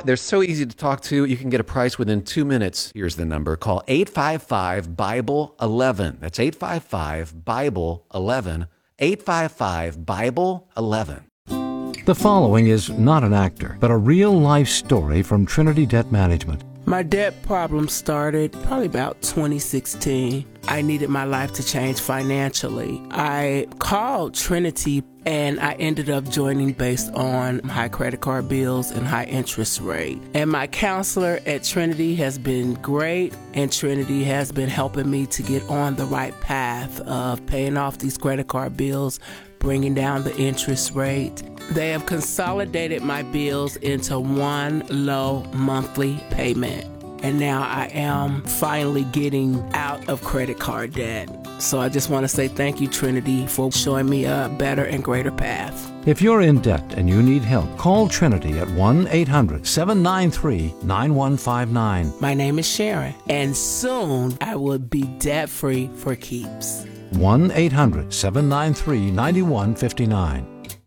They're so easy to talk to. You can get a price within 2 minutes. Here's the number. Call 855-BIBLE-11. That's 855-BIBLE-11. 855-BIBLE-11. The following is not an actor, but a real-life story from Trinity Debt Management. My debt problem started probably about 2016. I needed my life to change financially. I called Trinity and I ended up joining based on high credit card bills and high interest rate. And my counselor at Trinity has been great, and Trinity has been helping me to get on the right path of paying off these credit card bills, bringing down the interest rate. They have consolidated my bills into one low monthly payment. And now I am finally getting out of credit card debt. So I just want to say thank you, Trinity, for showing me a better and greater path. If you're in debt and you need help, call Trinity at 1-800-793-9159. My name is Sharon, and soon I will be debt-free for keeps. 1-800-793-9159.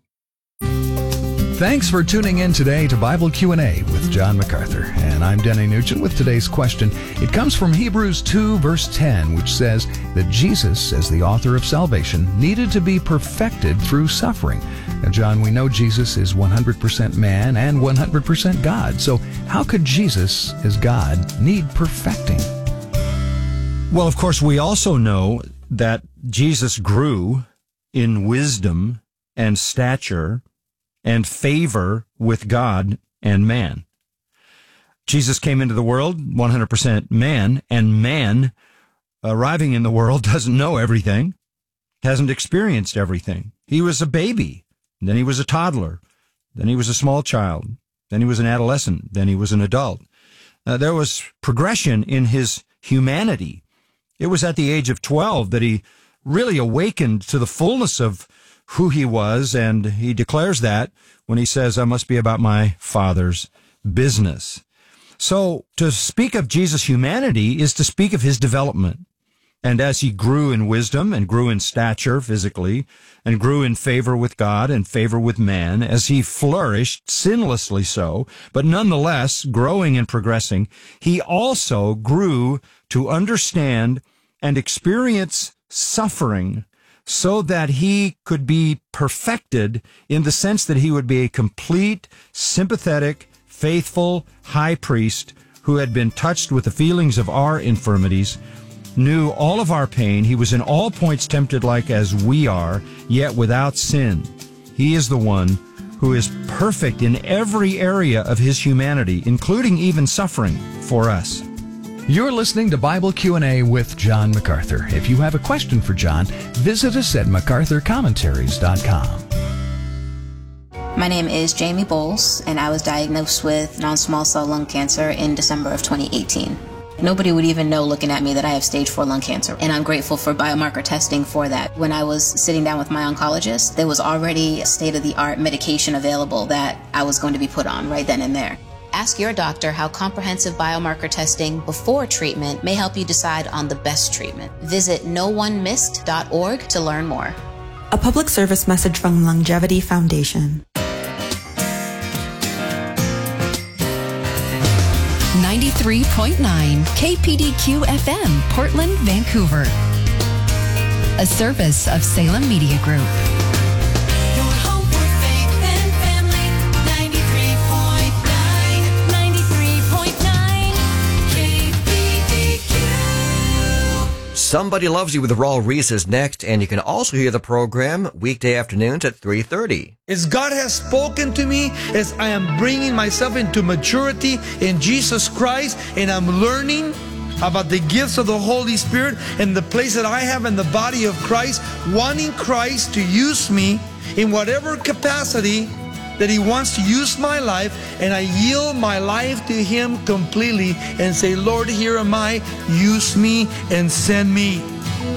Thanks for tuning in today to Bible Q&A with John MacArthur. And I'm Denny Nugent with today's question. It comes from Hebrews 2, verse 10, which says that Jesus, as the author of salvation, needed to be perfected through suffering. Now, John, we know Jesus is 100% man and 100% God. So how could Jesus, as God, need perfecting? Well, of course, we also know that Jesus grew in wisdom and stature and favor with God and man. Jesus came into the world 100% man, and man arriving in the world doesn't know everything, hasn't experienced everything. He was a baby, then he was a toddler, then he was a small child, then he was an adolescent, then he was an adult. There was progression in his humanity. It was at the age of 12 that he really awakened to the fullness of who he was, and he declares that when he says, I must be about my Father's business. So to speak of Jesus' humanity is to speak of his development. And as he grew in wisdom and grew in stature physically and grew in favor with God and favor with man, as he flourished, sinlessly so, but nonetheless growing and progressing, he also grew to understand and experience suffering so that he could be perfected in the sense that he would be a complete, sympathetic, faithful high priest who had been touched with the feelings of our infirmities, knew all of our pain. He was in all points tempted like as we are, yet without sin. He is the one who is perfect in every area of his humanity, including even suffering for us. You're listening to Bible Q&A with John MacArthur. If you have a question for John, visit us at MacArthurCommentaries.com. My name is Jamie Bowles, and I was diagnosed with non-small cell lung cancer in December of 2018. Nobody would even know looking at me that I have stage 4 lung cancer, and I'm grateful for biomarker testing for that. When I was sitting down with my oncologist, there was already state-of-the-art medication available that I was going to be put on right then and there. Ask your doctor how comprehensive biomarker testing before treatment may help you decide on the best treatment. Visit noonemissed.org to learn more. A public service message from Longevity Foundation. 93.9 KPDQ FM, Portland, Vancouver. A service of Salem Media Group. Somebody Loves You with Raul Reese is next, and you can also hear the program weekday afternoons at 3:30. As God has spoken to me, as I am bringing myself into maturity in Jesus Christ, and I'm learning about the gifts of the Holy Spirit and the place that I have in the body of Christ, wanting Christ to use me in whatever capacity that He wants to use my life, and I yield my life to Him completely and say, Lord, here am I, use me and send me.